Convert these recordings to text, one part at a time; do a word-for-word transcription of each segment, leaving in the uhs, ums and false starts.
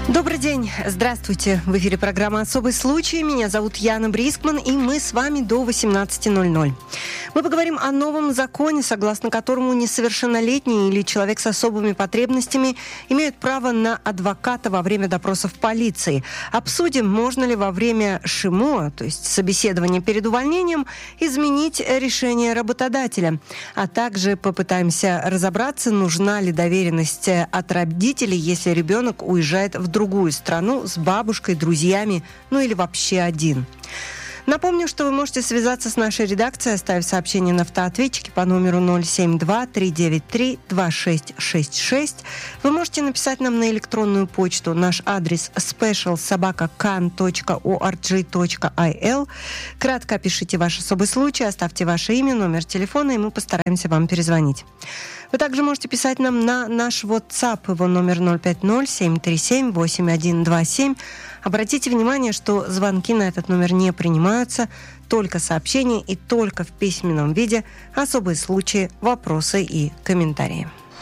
Добрый день, здравствуйте. В эфире программа «Особый случай». Меня зовут Яна Брискман, и мы с вами до восемнадцати ноль-ноль. Мы поговорим о новом законе, согласно которому несовершеннолетние или человек с особыми потребностями имеют право на адвоката во время допросов в полиции. Обсудим, можно ли во время ШИМО, то есть собеседования перед увольнением, изменить решение работодателя. А также попытаемся разобраться, нужна ли доверенность от родителей, если ребенок уезжает в другую страну с бабушкой, друзьями, ну или вообще один. Напомню, что вы можете связаться с нашей редакцией, оставив сообщение на автоответчике по номеру ноль семь два три девять три два шесть шесть шесть. Вы можете написать нам на электронную почту. Наш адрес special собака кан точка орг точка ай эл. Кратко опишите ваш особый случай, оставьте ваше имя, номер телефона, и мы постараемся вам перезвонить. Вы также можете писать нам на наш WhatsApp, его номер ноль пять ноль семь три семь восемь один два семь. Обратите внимание, что звонки на этот номер не принимаются, только сообщения и только в письменном виде, особые случаи, вопросы и комментарии.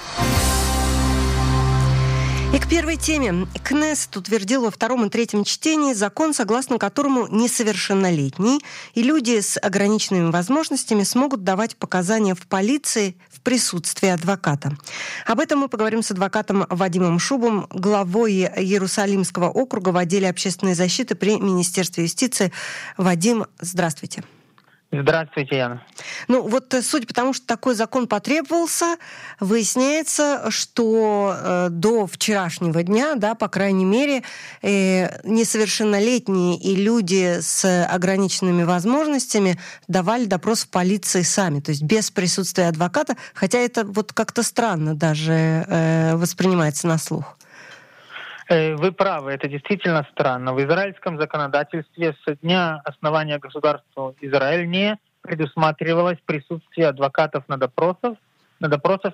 И к первой теме. Кнессет утвердил во втором и третьем чтении закон, согласно которому несовершеннолетние и люди с ограниченными возможностями смогут давать показания в полиции в присутствии адвоката. Об этом мы поговорим с адвокатом Вадимом Шубом, главой Иерусалимского округа в отделе общественной защиты при Министерстве юстиции. Вадим, здравствуйте. Здравствуйте, Яна. Ну вот, судя по тому, что такой закон потребовался, выясняется, что э, до вчерашнего дня, да, по крайней мере, э, несовершеннолетние и люди с ограниченными возможностями давали допрос в полиции сами, то есть без присутствия адвоката, хотя это вот как-то странно даже э, воспринимается на слух. Вы правы, это действительно странно. В израильском законодательстве со дня основания государства Израиль не предусматривалось присутствие адвокатов на допросах, на допросах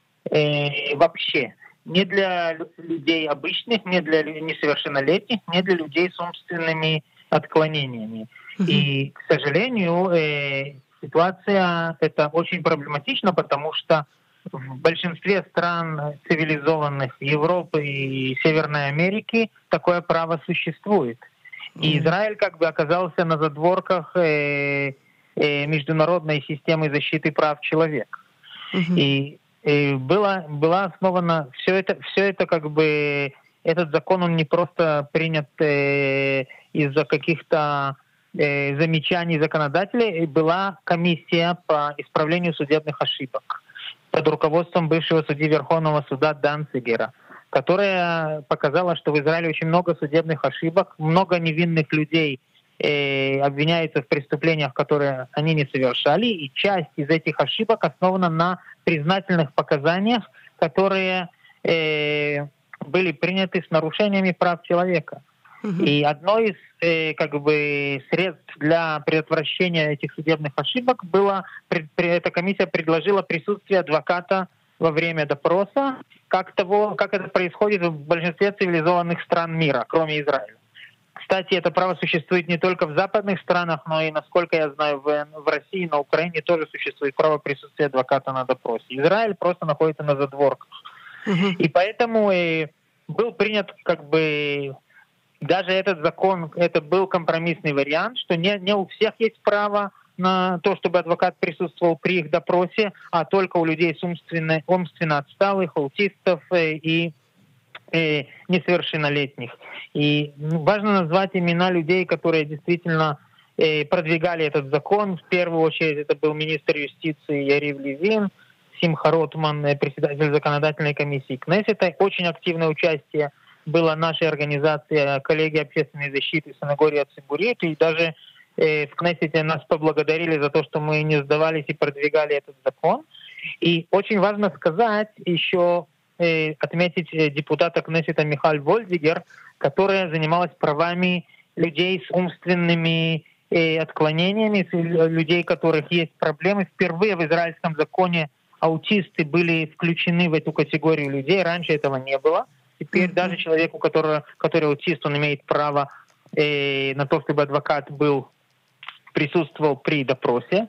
э, вообще. Не для людей обычных, не для несовершеннолетних, не для людей с умственными отклонениями. Mm-hmm. И, к сожалению, э, ситуация эта очень проблематична, потому что в большинстве стран цивилизованных Европы и Северной Америки такое право существует. И Израиль как бы оказался на задворках э, э, международной системы защиты прав человека. Mm-hmm. И, и было, была основана все это, все это как бы этот закон он не просто принят э, из-за каких-то э, замечаний законодателей, была комиссия по исправлению судебных ошибок под руководством бывшего судьи Верховного суда Данцигера, которая показала, что в Израиле очень много судебных ошибок, много невинных людей э, обвиняются в преступлениях, которые они не совершали, и часть из этих ошибок основана на признательных показаниях, которые э, были приняты с нарушениями прав человека. Mm-hmm. И одно из э, как бы средств для предотвращения этих судебных ошибок было, пред, эта комиссия предложила присутствие адвоката во время допроса, как, того, как это происходит в большинстве цивилизованных стран мира, кроме Израиля. Кстати, это право существует не только в западных странах, но и, насколько я знаю, в, в России, на Украине тоже существует право присутствия адвоката на допросе. Израиль просто находится на задворках. Mm-hmm. И поэтому и был принят как бы... Даже этот закон, это был компромиссный вариант, что не, не у всех есть право на то, чтобы адвокат присутствовал при их допросе, а только у людей с умственно, умственно отсталых, аутистов и, и несовершеннолетних. И важно назвать имена людей, которые действительно э, продвигали этот закон. В первую очередь это был министр юстиции Ярив Левин, Симха Ротман, председатель законодательной комиссии Кнессета. Очень активное участие была наша организация коллеги общественной защиты Санагория Цибурит, и даже э, в Кнессете нас поблагодарили за то, что мы не сдавались и продвигали этот закон. И очень важно сказать, еще э, отметить депутата Кнессета Михаль Вольдигер, которая занималась правами людей с умственными э, отклонениями, людей, у которых есть проблемы. Впервые в израильском законе аутисты были включены в эту категорию людей, раньше этого не было. Теперь mm-hmm. даже человеку, который, который аутист, он имеет право э, на то, чтобы адвокат был, присутствовал при допросе.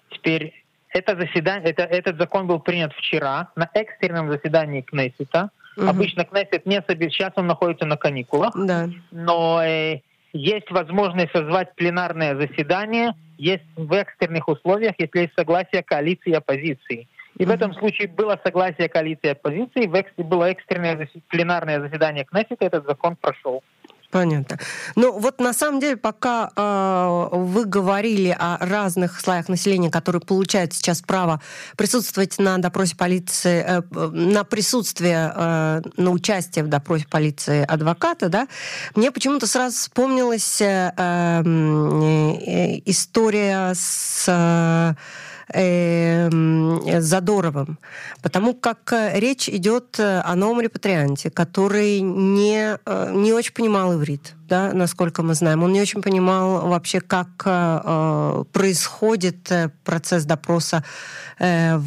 Теперь это заседание, это, этот закон был принят вчера на экстренном заседании Кнессета. Угу. Обычно Кнессет не собирается, сейчас он находится на каникулах, да. но э, есть возможность созвать пленарное заседание, есть в экстренных условиях, если есть согласие коалиции и оппозиции. И угу. в этом случае было согласие коалиции и оппозиции, в экс... было экстренное засед... пленарное заседание Кнессета, этот закон прошел. Понятно. Ну вот на самом деле, пока э, вы говорили о разных слоях населения, которые получают сейчас право присутствовать на допросе полиции, э, на присутствие, э, на участие в допросе полиции адвоката, да, мне почему-то сразу вспомнилась э, э, история с э, Задоровым, потому как речь идет о новом репатрианте, который не, не очень понимал иврит, да, насколько мы знаем. Он не очень понимал вообще, как э, происходит процесс допроса э,